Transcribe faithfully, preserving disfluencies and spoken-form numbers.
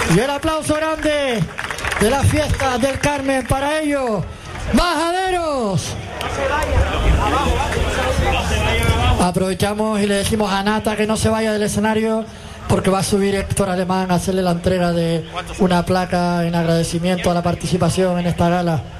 Y el aplauso grande de la fiesta del Carmen para ellos, Majaderos. Aprovechamos y le decimos a Nata que no se vaya del escenario porque va a subir Héctor Alemán a hacerle la entrega de una placa en agradecimiento a la participación en esta gala.